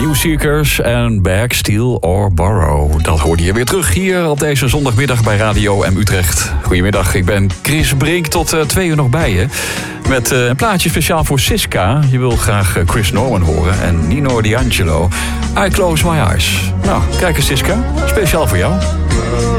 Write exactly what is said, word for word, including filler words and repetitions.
New Seekers en Bag, Steal or Borrow. Dat hoorde je weer terug hier op deze zondagmiddag bij Radio M Utrecht. Goedemiddag, ik ben Chris Brink, tot uh, twee uur nog bij je. Met uh, een plaatje speciaal voor Siska. Je wil graag uh, Chris Norman horen en Nino D'Angelo. I Close My Eyes. Nou, kijk eens Siska, speciaal voor jou.